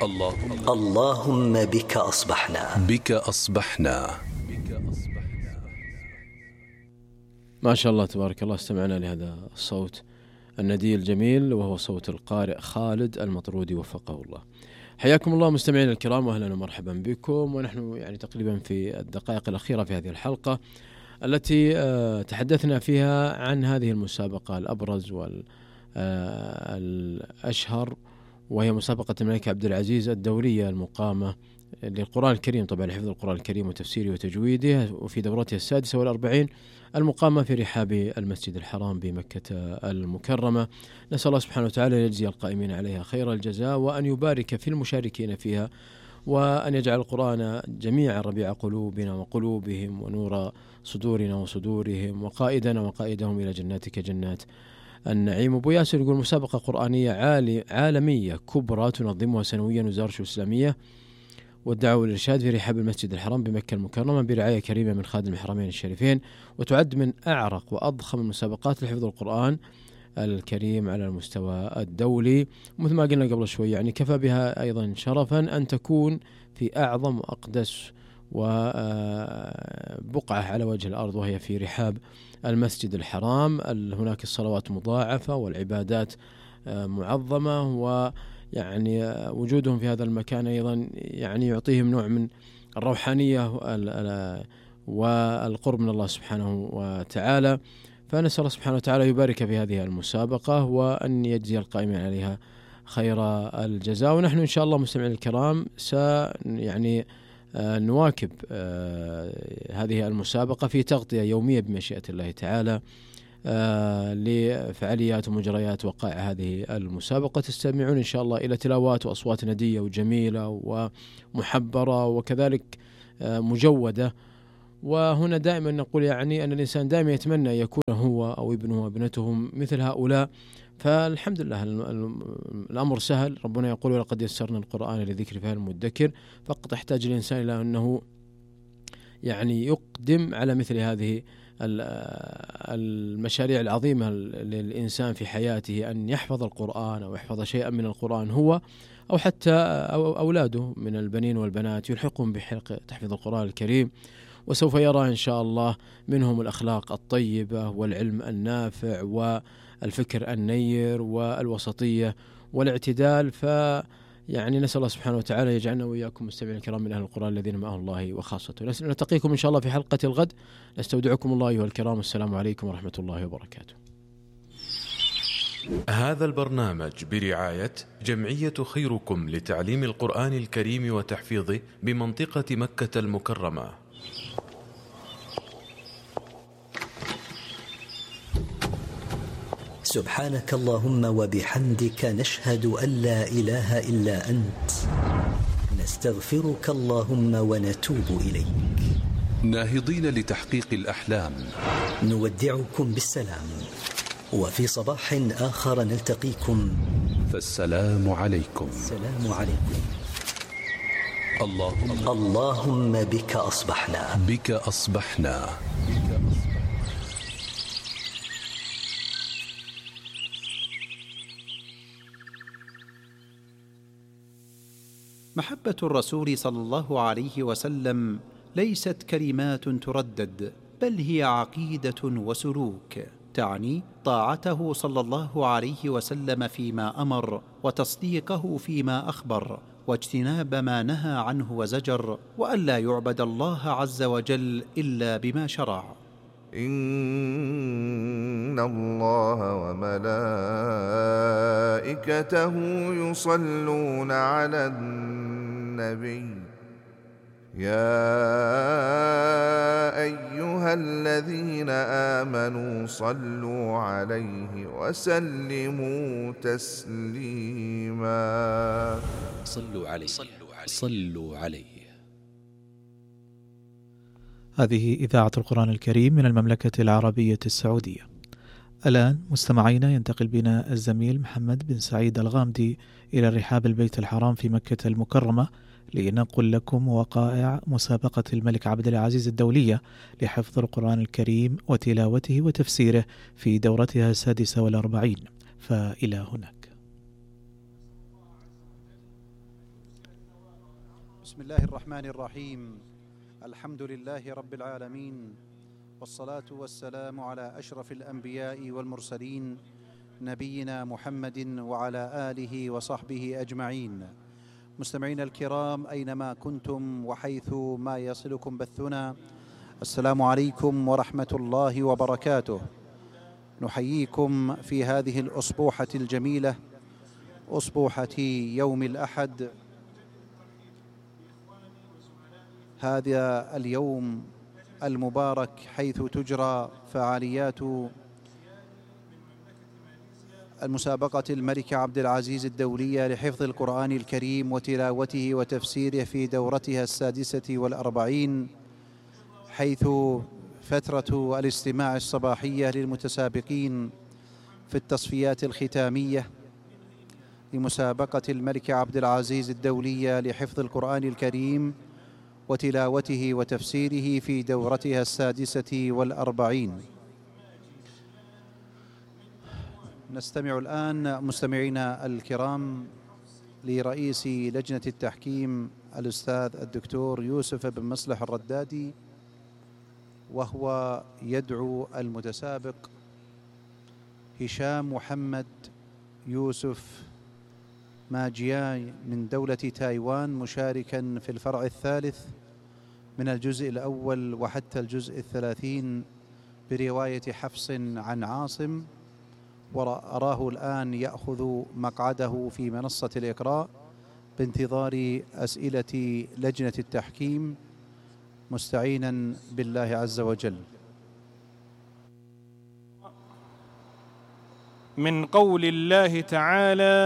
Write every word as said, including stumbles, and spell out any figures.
اللهم اللهم بك أصبحنا بك أصبحنا. ما شاء الله تبارك الله، استمعنا لهذا الصوت الندي الجميل وهو صوت القارئ خالد المطرودي وفقه الله. حياكم الله مستمعينا الكرام، واهلا ومرحبا بكم، ونحن يعني تقريبا في الدقائق الأخيرة في هذه الحلقة التي تحدثنا فيها عن هذه المسابقة الأبرز والأشهر، وهي مسابقة الملك عبد العزيز الدولية المقامة للقرآن الكريم، طبعا لحفظ القرآن الكريم وتفسيره وتجويده، وفي دورتها السادسة والأربعين المقامة في رحاب المسجد الحرام بمكة المكرمة. نسأل الله سبحانه وتعالى أن يجزي القائمين عليها خير الجزاء، وأن يبارك في المشاركين فيها، وأن يجعل القرآن جميعا ربيع قلوبنا وقلوبهم ونور صدورنا وصدورهم، وقائدنا وقائدهم إلى جناتك جنات النعيم. أبو ياسر يقول مسابقة قرآنية عالي عالمية كبرى تنظمها سنويا وزارة الإسلامية والدعوة والإرشاد في رحاب المسجد الحرام بمكة المكرمة برعاية كريمة من خادم الحرمين الشريفين، وتعد من أعرق وأضخم المسابقات لحفظ القرآن الكريم على المستوى الدولي. مثل ما قلنا قبل شوي، يعني كفى بها أيضا شرفا أن تكون في أعظم وأقدس وبقعة على وجه الأرض، وهي في رحاب المسجد الحرام. هناك الصلوات مضاعفة والعبادات معظمة، ويعني وجودهم في هذا المكان أيضا يعني يعطيهم نوع من الروحانية والقرب من الله سبحانه وتعالى. فنسأل الله سبحانه وتعالى يبارك في هذه المسابقة، وأن يجزي القائمين عليها خير الجزاء. ونحن إن شاء الله مستمعين الكرام س يعني نواكب هذه المسابقة في تغطية يومية بمشيئة الله تعالى لفعاليات ومجريات وقائع هذه المسابقة. تستمعون إن شاء الله إلى تلاوات وأصوات ندية وجميلة ومحبرة وكذلك مجودة. وهنا دائما نقول يعني أن الإنسان دائما يتمنى يكون هو أو ابنه وابنته مثل هؤلاء، فالحمد لله الأمر سهل. ربنا يقول ولقد يسرنا القرآن للذكر فهل من مدكر، فقط يحتاج الإنسان إلى أنه يعني يقدم على مثل هذه المشاريع العظيمة للإنسان في حياته، أن يحفظ القرآن أو يحفظ شيئا من القرآن هو أو حتى أولاده من البنين والبنات، يلحقهم بحلق تحفيظ القرآن الكريم، وسوف يرى إن شاء الله منهم الأخلاق الطيبة والعلم النافع والفكر النير والوسطية والاعتدال. فيعني نسأل الله سبحانه وتعالى يجعلنا وإياكم مستمعين الكرام من أهل القرآن الذين معه الله وخاصته. نلتقيكم إن شاء الله في حلقة الغد. نستودعكم الله أيها الكرام، السلام عليكم ورحمة الله وبركاته. هذا البرنامج برعاية جمعية خيركم لتعليم القرآن الكريم وتحفيظه بمنطقة مكة المكرمة. سبحانك اللهم وبحمدك، نشهد أن لا إله إلا أنت، نستغفرك اللهم ونتوب إليك. ناهضين لتحقيق الأحلام، نودعكم بالسلام، وفي صباح آخر نلتقيكم، فالسلام عليكم. السلام عليكم. اللهم اللهم بك أصبحنا بك أصبحنا. محبة الرسول صلى الله عليه وسلم ليست كلمات تردد، بل هي عقيدة وسلوك، تعني طاعته صلى الله عليه وسلم فيما أمر، وتصديقه فيما أخبر، واجتناب ما نهى عنه وزجر، وألا يعبد الله عز وجل إلا بما شرع. إن الله وملائكته يصلون على النبي يا أيها الذين آمنوا صلوا عليه وسلموا تسليما. صلوا عليه صلوا عليه. هذه إذاعة القرآن الكريم من المملكة العربية السعودية. الآن مستمعينا ينتقل بنا الزميل محمد بن سعيد الغامدي إلى رحاب البيت الحرام في مكة المكرمة لننقل لكم وقائع مسابقة الملك عبد العزيز الدولية لحفظ القرآن الكريم وتلاوته وتفسيره في دورتها السادسة والأربعين. فإلى هناك. بسم الله الرحمن الرحيم. الحمد لله رب العالمين، والصلاة والسلام على أشرف الأنبياء والمرسلين نبينا محمد وعلى آله وصحبه أجمعين. مستمعينا الكرام أينما كنتم وحيث ما يصلكم بثنا، السلام عليكم ورحمة الله وبركاته. نحييكم في هذه الأصبوحة الجميلة، أصبوحة يوم الأحد، هذا اليوم المبارك حيث تجرى فعاليات المسابقة الملك عبد العزيز الدولية لحفظ القرآن الكريم وتلاوته وتفسيره في دورتها السادسة والأربعين، حيث فترة الاستماع الصباحية للمتسابقين في التصفيات الختامية لمسابقة الملك عبد العزيز الدولية لحفظ القرآن الكريم وتلاوته وتفسيره في دورتها السادسة والأربعين. نستمع الآن مستمعينا الكرام لرئيس لجنة التحكيم الأستاذ الدكتور يوسف بن مصلح الردادي، وهو يدعو المتسابق هشام محمد يوسف ماجياي من دولة تايوان، مشاركا في الفرع الثالث من الجزء الأول وحتى الجزء الثلاثين برواية حفص عن عاصم، وأراه الآن يأخذ مقعده في منصة الإقراء بانتظار أسئلة لجنة التحكيم، مستعينا بالله عز وجل. من قول الله تعالى: